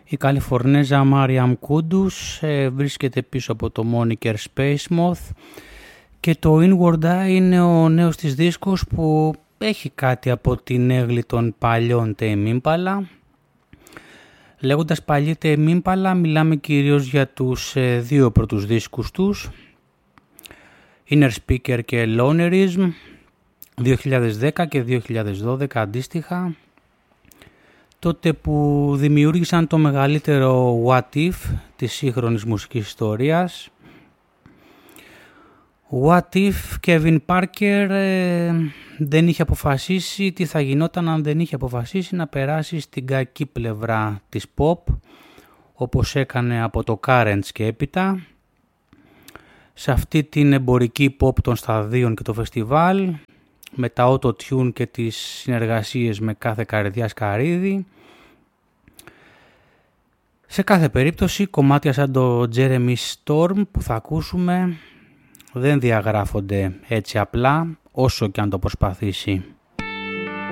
Η Καλιφορνέζα Μάριαμ Κούντους βρίσκεται πίσω από το Moniker Space Moth και το Inward Eye είναι ο νέος της δίσκος που έχει κάτι από την έγλη των παλιών Tame Impala. Λέγοντας παλιή Tame Impala μιλάμε κυρίως για τους δύο πρώτους δίσκους τους, Inner Speaker και Lonerism, 2010 και 2012 αντίστοιχα, τότε που δημιούργησαν το μεγαλύτερο What If της σύγχρονης μουσικής ιστορίας. What If Kevin Parker δεν είχε αποφασίσει τι θα γινόταν αν δεν είχε αποφασίσει να περάσει στην κακή πλευρά της pop, όπως έκανε από το Currents και έπειτα, σε αυτή την εμπορική pop των σταδίων και το φεστιβάλ, με τα auto-tune και τις συνεργασίες με κάθε καρδιά σκαρίδι. Σε κάθε περίπτωση, κομμάτια σαν το Jeremy Storm που θα ακούσουμε δεν διαγράφονται έτσι απλά, όσο και αν το προσπαθήσει.